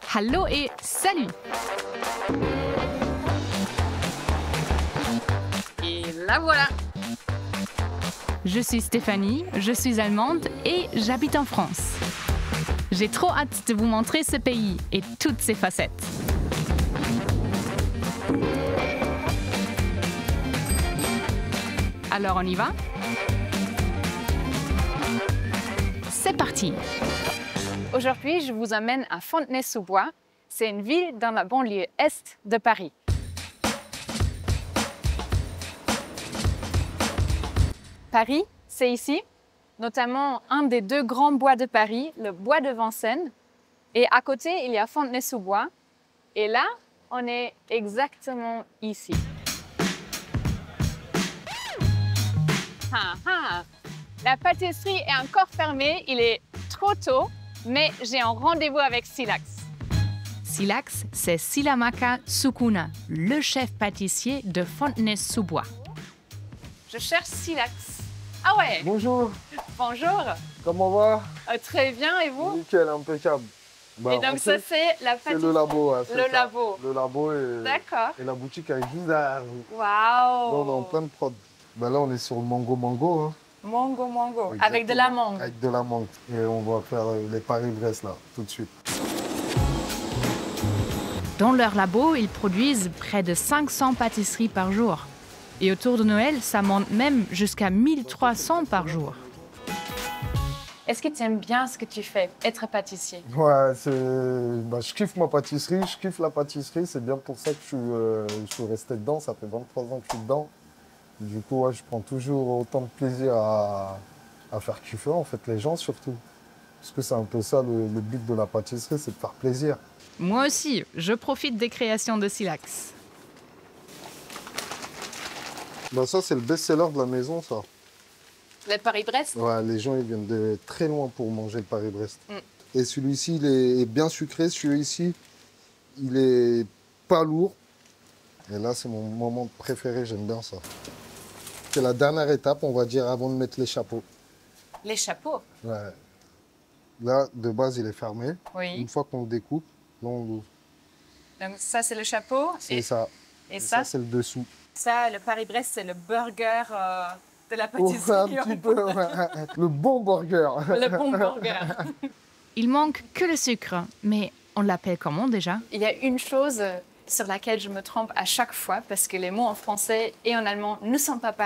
Hallo et salut! Et la voilà! Je suis Stéphanie, je suis allemande et j'habite en France. J'ai trop hâte de vous montrer ce pays et toutes ses facettes. Alors on y va? C'est parti! Aujourd'hui, je vous emmène à Fontenay-sous-Bois. C'est une ville dans la banlieue est de Paris. Paris, c'est ici, notamment un des deux grands bois de Paris, le bois de Vincennes. Et à côté, il y a Fontenay-sous-Bois. Et là, on est exactement ici. La pâtisserie est encore fermée, il est trop tôt, mais j'ai un rendez-vous avec Silax. Silax, c'est Silamaka Tsukuna, le chef pâtissier de Fontenay-sous-Bois. Je cherche Silax. Ah ouais! Bonjour, Bonjour! comment va? Très bien, et vous? Nickel, impeccable. Bah, Et donc ça, ensuite, c'est la c'est pâtisserie. le labo. Ouais, c'est Le ça. labo. Le labo et, D'accord. et la boutique est juste derrière nous. Là, Waouh! on est en pleine prod. Bah, là, on est sur le mango. Hein. Mango. Exactement. Avec de la mangue. Avec de la mangue. Et on va faire les Paris-Brest là, tout de suite. Dans leur labo, ils produisent près de 500 pâtisseries par jour. Et autour de Noël, ça monte même jusqu'à 1300 par jour. Est-ce que tu aimes bien ce que tu fais, être pâtissier? Ouais, je kiffe ma pâtisserie, je kiffe la pâtisserie. C'est bien pour ça que je suis resté dedans. Ça fait 23 ans que je suis dedans. Du coup, ouais, je prends toujours autant de plaisir à faire kiffer en fait les gens surtout. Parce que c'est un peu ça le but de la pâtisserie, c'est de faire plaisir. Moi aussi, je profite des créations de Silax. Bah ça, c'est le best-seller de la maison, ça. Le Paris-Brest? Ouais, les gens ils viennent de très loin pour manger le Paris-Brest. Mm. Et celui-ci, il est bien sucré. Celui-ci, il est pas lourd. Et là, c'est mon moment préféré, j'aime bien ça. C'est la dernière étape, on va dire, avant de mettre les chapeaux. Les chapeaux? Ouais. Là, de base, il est fermé. Oui. Une fois qu'on le découpe, là, on l'ouvre. Donc ça, c'est le chapeau. C'est ça. Et Et ça, c'est le dessous. ça, le Paris-Brest, c'est le burger de la Ouais, pâtisserie. un petit peu, ouais. Le bon burger. Le bon burger. Il manque que le sucre, mais on l'appelle comment déjà? Il y a une chose sur laquelle je me trompe à chaque fois, parce que les mots en français et en allemand ne sont pas pareils.